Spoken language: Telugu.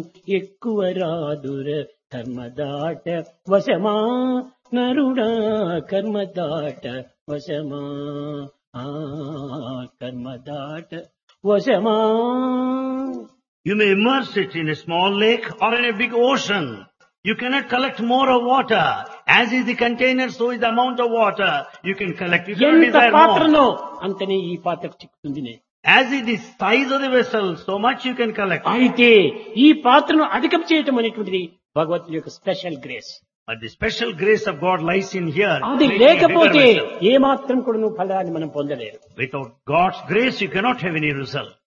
ఎక్కువ రాదుర కర్మదాట వశమా నరుడా కర్మదాట వశమా కర్మదాట వశమా. You may immerse it in a small lake or in a big ocean. You cannot collect more of water. As is the container, so is the amount of water you can collect. You cannot ఎంత desire పాత్రలో more. అంతనే ఈ పాత్ర చిక్కుతుంది. As is the size of the vessel, so much you can collect. అయితే ఈ పాత్రను అధికం చేయటం అనేటువంటిది భగవంతుని యొక్క special grace. But the special grace of God lies in here. అది making a bigger లేకపోతే vessel. ఏ మాత్రం కూడా నువ్వు ఫలాన్ని మనం పొందలేరు. Without God's grace, you cannot have any result.